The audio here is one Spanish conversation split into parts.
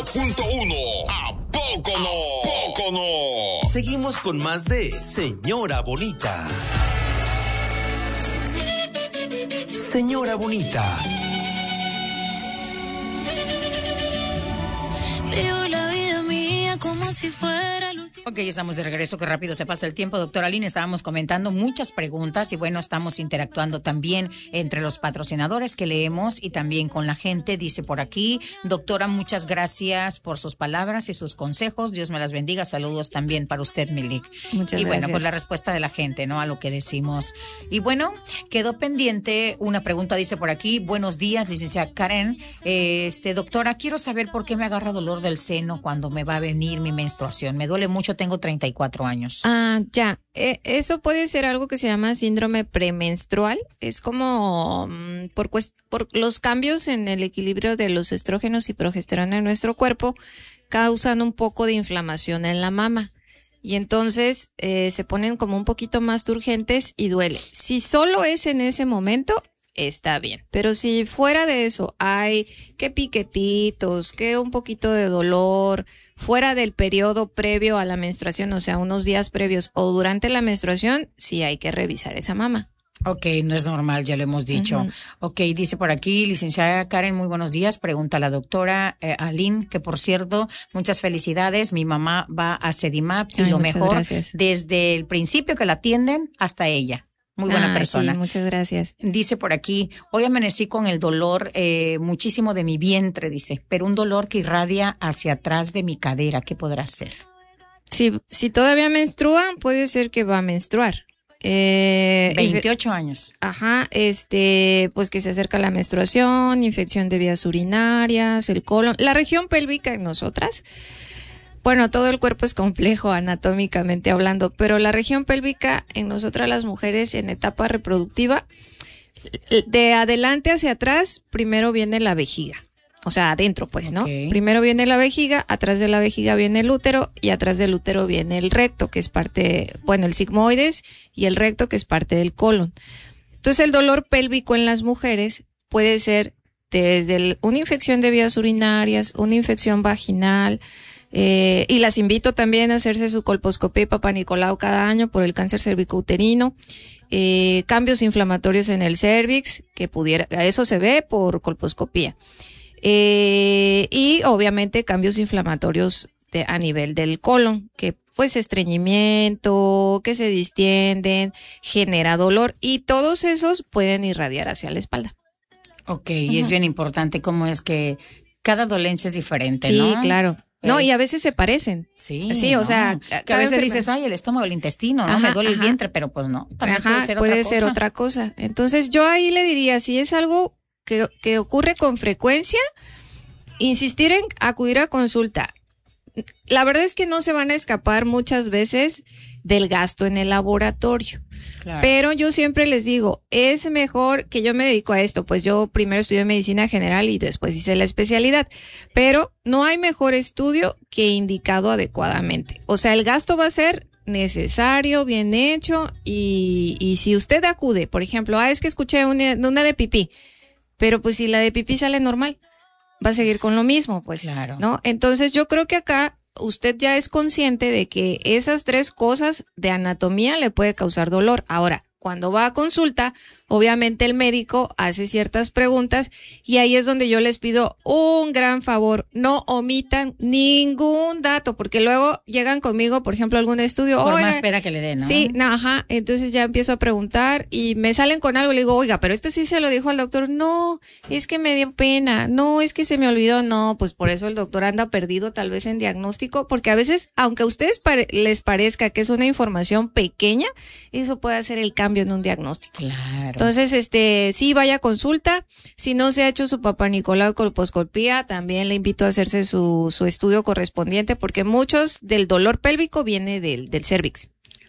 ¿A poco no? ¿Poco no? Seguimos con más de Señora Bonita. Señora Bonita. Vivo la vida mía como si fuera el último. Ok, estamos de regreso, que rápido se pasa el tiempo. Doctora Aline, estábamos comentando muchas preguntas y bueno, estamos interactuando también entre los patrocinadores que leemos y también con la gente. Dice por aquí, doctora, muchas gracias por sus palabras y sus consejos. Dios me las bendiga. Saludos también para usted, Milik. Muchas gracias. Y bueno, pues la respuesta de la gente, ¿no? A lo que decimos. Y bueno, quedó pendiente una pregunta, dice por aquí. Buenos días, licenciada Karen. Doctora, quiero saber por qué me agarra dolor del seno cuando me va a venir mi menstruación. Me duele mucho, tengo 34 años. Ya. Eso puede ser algo que se llama síndrome premenstrual. Es como por los cambios en el equilibrio de los estrógenos y progesterona en nuestro cuerpo causan un poco de inflamación en la mama. Y entonces se ponen como un poquito más turgentes y duele. Si solo es en ese momento, está bien. Pero si fuera de eso hay que piquetitos, que un poquito de dolor, fuera del periodo previo a la menstruación, o sea, unos días previos o durante la menstruación, sí hay que revisar esa mama. Ok, no es normal, ya lo hemos dicho. Uh-huh. Ok, dice por aquí, licenciada Karen, muy buenos días. Pregunta a la doctora Aline, que por cierto, muchas felicidades. Mi mamá va a Sedimap y lo mejor gracias. Desde el principio que la atienden hasta ella. Muy buena persona. Sí, muchas gracias. Dice por aquí, hoy amanecí con el dolor muchísimo de mi vientre, dice, pero un dolor que irradia hacia atrás de mi cadera. ¿Qué podrá ser? Si todavía menstrua, puede ser que va a menstruar. 28 años. Ajá, pues que se acerca la menstruación, infección de vías urinarias, el colon, la región pélvica en nosotras. Bueno, todo el cuerpo es complejo anatómicamente hablando, pero la región pélvica en nosotras las mujeres en etapa reproductiva, de adelante hacia atrás, primero viene la vejiga. O sea, adentro, pues, ¿no? Okay. Primero viene la vejiga, atrás de la vejiga viene el útero y atrás del útero viene el recto, que es parte, bueno, el sigmoides y el recto, que es parte del colon. Entonces, el dolor pélvico en las mujeres puede ser desde una infección de vías urinarias, una infección vaginal, y las invito también a hacerse su colposcopía y Papá Nicolau cada año por el cáncer cervicouterino, cambios inflamatorios en el cervix, eso se ve por colposcopía. Y obviamente cambios inflamatorios a nivel del colon, que pues estreñimiento, que se distienden, genera dolor y todos esos pueden irradiar hacia la espalda. Ok, y es bien importante cómo es que cada dolencia es diferente, sí, ¿no? Sí, claro. No, y a veces se parecen. Sí, o sea, que a veces dices, ay, el estómago, el intestino, ¿no? Me duele el vientre, pero pues no, también puede ser otra cosa. Entonces yo ahí le diría, si es algo que ocurre con frecuencia, insistir en acudir a consulta. La verdad es que no se van a escapar muchas veces del gasto en el laboratorio. Claro. Pero yo siempre les digo, es mejor que yo me dedico a esto, pues yo primero estudié medicina general y después hice la especialidad, pero no hay mejor estudio que indicado adecuadamente. O sea, el gasto va a ser necesario, bien hecho y si usted acude, por ejemplo, es que escuché una de pipí, pero pues si la de pipí sale normal, va a seguir con lo mismo, pues, claro. ¿no? Entonces yo creo que acá usted ya es consciente de que esas tres cosas de anatomía le puede causar dolor. Ahora, cuando va a consulta, obviamente el médico hace ciertas preguntas y ahí es donde yo les pido un gran favor, no omitan ningún dato, porque luego llegan conmigo, por ejemplo, algún estudio. Por más espera que le den, ¿no? Sí, ajá, entonces ya empiezo a preguntar y me salen con algo, le digo, oiga, pero esto sí se lo dijo al doctor, no, es que me dio pena, no, es que se me olvidó, no, pues por eso el doctor anda perdido tal vez en diagnóstico, porque a veces, aunque a ustedes les parezca que es una información pequeña, eso puede hacer el cambio en un diagnóstico. Claro. Entonces, sí, vaya a consulta. Si no se ha hecho su Papá Nicolau colposcopía, también le invito a hacerse su estudio correspondiente, porque muchos del dolor pélvico viene del cervix.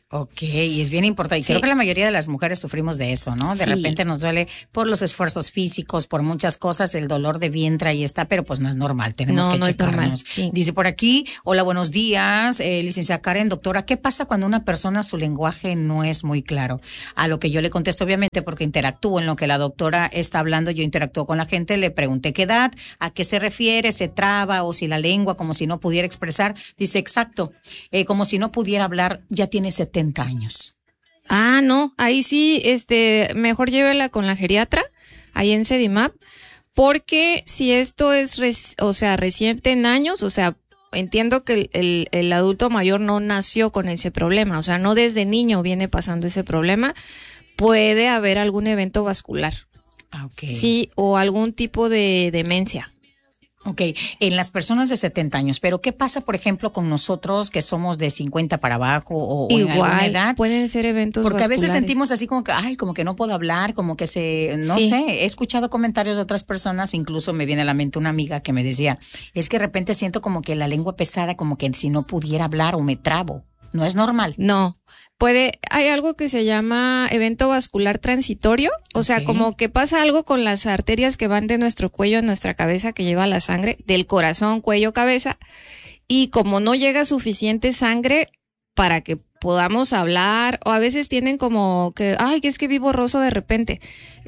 Ok, y es bien importante. Sí. Creo que la mayoría de las mujeres sufrimos de eso, ¿no? De Sí. repente nos duele por los esfuerzos físicos, por muchas cosas, el dolor de vientre ahí está, pero pues no es normal, tenemos No, que no es checarnos. normal, sí. Dice por aquí, hola, buenos días, licenciada Karen, doctora, ¿qué pasa cuando una persona su lenguaje no es muy claro? A lo que yo le contesto, obviamente, porque interactúo en lo que la doctora está hablando, yo interactúo con la gente, le pregunté qué edad, a qué se refiere, se traba o si la lengua como si no pudiera expresar. Dice, exacto, como si no pudiera hablar, ya tiene 70 años. Ah, no, ahí sí, mejor llévela con la geriatra, ahí en CEDIMAP, porque si esto es, reciente en años, o sea, entiendo que el adulto mayor no nació con ese problema, o sea, no desde niño viene pasando ese problema, puede haber algún evento vascular, Okay. sí, o algún tipo de demencia. Ok, en las personas de 70 años, pero ¿qué pasa, por ejemplo, con nosotros que somos de 50 para abajo o en alguna Igual, edad? pueden ser eventos Porque a vasculares. veces sentimos así como que, ay, como que no puedo hablar, como que no Sí. sé, he escuchado comentarios de otras personas, incluso me viene a la mente una amiga que me decía, es que de repente siento como que la lengua pesada, como que si no pudiera hablar o me trabo. No es normal. No, hay algo que se llama evento vascular transitorio, o sea, Ok. como que pasa algo con las arterias que van de nuestro cuello a nuestra cabeza, que lleva la sangre, del corazón, cuello, cabeza, y como no llega suficiente sangre para que podamos hablar, o a veces tienen como que, ay, que es que vi borroso de repente,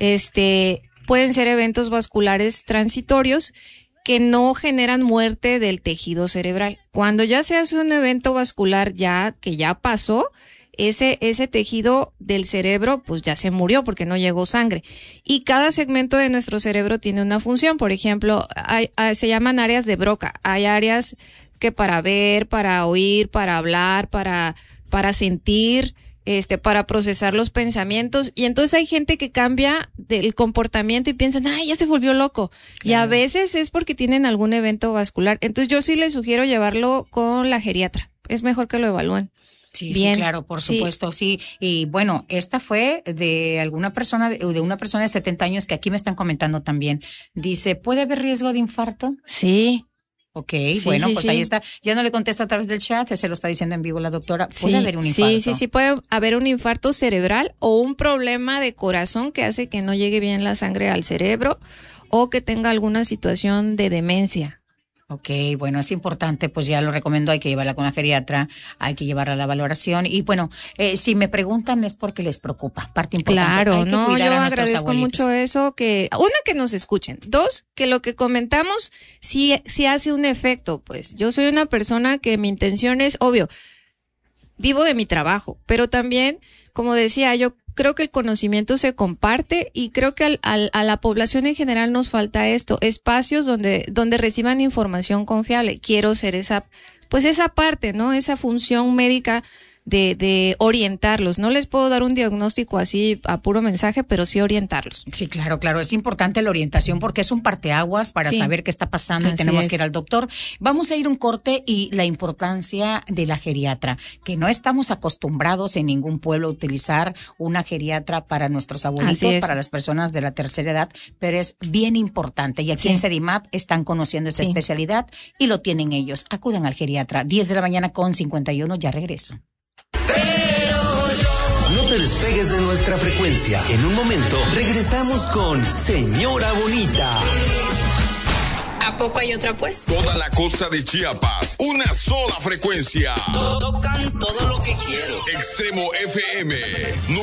pueden ser eventos vasculares transitorios que no generan muerte del tejido cerebral. Cuando ya se hace un evento vascular que ya pasó, ese tejido del cerebro pues ya se murió porque no llegó sangre. Y cada segmento de nuestro cerebro tiene una función. Por ejemplo, se llaman áreas de Broca. Hay áreas que para ver, para oír, para hablar, para sentir, para procesar los pensamientos, y entonces hay gente que cambia del comportamiento y piensan, ay, ya se volvió loco, y a veces es porque tienen algún evento vascular. Entonces yo sí les sugiero llevarlo con la geriatra, es mejor que lo evalúen. Sí, Bien. sí, claro, por Sí. supuesto, sí. Y bueno, esta fue de alguna persona, de una persona de 70 años que aquí me están comentando también. Dice, ¿puede haber riesgo de infarto? Sí. Ok, Sí, bueno, sí, pues sí. ahí está. Ya no le contesto a través del chat, se lo está diciendo en vivo la doctora. ¿Puede haber un infarto? Sí, puede haber un infarto cerebral o un problema de corazón que hace que no llegue bien la sangre al cerebro o que tenga alguna situación de demencia. Ok, bueno, es importante, pues ya lo recomiendo, hay que llevarla con la geriatra, hay que llevarla a la valoración. Y bueno, si me preguntan es porque les preocupa, parte importante. Claro, Hay que no, cuidar yo a nuestros agradezco abuelitos. mucho eso, que nos escuchen. Dos, que lo que comentamos sí hace un efecto. Pues yo soy una persona que mi intención es, obvio, vivo de mi trabajo, pero también, como decía, yo creo que el conocimiento se comparte y creo que a la población en general nos falta esto, espacios donde reciban información confiable. Quiero ser esa parte, ¿no? Esa función médica de orientarlos. No les puedo dar un diagnóstico así a puro mensaje, pero sí orientarlos. Sí, claro, es importante la orientación porque es un parteaguas para Sí. saber qué está pasando y Así tenemos es. que ir al doctor. Vamos a ir un corte y la importancia de la geriatra, que no estamos acostumbrados en ningún pueblo a utilizar una geriatra para nuestros Así abuelitos, es. para las personas de la tercera edad, pero es bien importante y aquí Sí. en CEDIMAP están conociendo esta Sí. especialidad y lo tienen ellos. Acudan al geriatra, 10 de la mañana con 51, ya regreso. No te despegues de nuestra frecuencia. En un momento regresamos con Señora Bonita. ¿A poco hay otra pues? Toda la costa de Chiapas, una sola frecuencia. Tocan todo lo que quiero. Extremo FM